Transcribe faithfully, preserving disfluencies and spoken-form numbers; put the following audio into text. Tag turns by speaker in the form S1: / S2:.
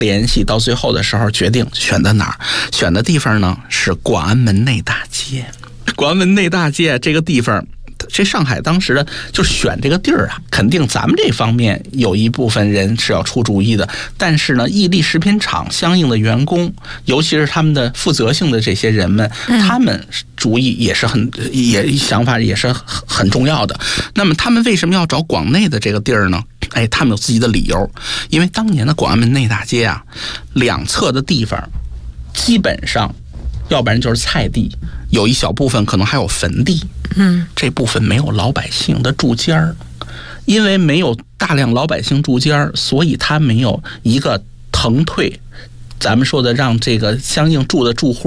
S1: 联系，到最后的时候决定选的哪儿？选的地方呢是广安门内大街。广安门内大街这个地方，这上海当时的就选这个地儿啊，肯定咱们这方面有一部分人是要出主意的，但是呢，伊利食品厂相应的员工，尤其是他们的负责性的这些人们，他们主意也是很也想法也是很重要的。那么他们为什么要找广内的这个地儿呢？哎，他们有自己的理由，因为当年的广安门内大街啊，两侧的地方基本上，要不然就是菜地，有一小部分可能还有坟地。嗯，这部分没有老百姓的住家儿，因为没有大量老百姓住家儿，所以他没有一个腾退，咱们说的让这个相应住的住户